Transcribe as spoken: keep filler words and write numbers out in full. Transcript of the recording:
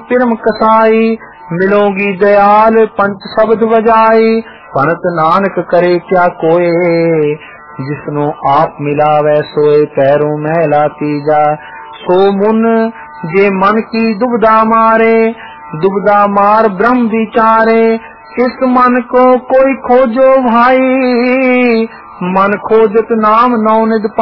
पिरम कसाई, मिलोगी दयाल पंच शब्द बजाई। भनत नानक करे क्या कोय, जिसनो आप मिलावे सोए पैरों मैला तीजा। सो मुन जे मन की दुबदा मारे, दुबदा मार ब्रह्म विचारे। इस मन को कोई खोजो भाई, मन खोजत नाम नौ निध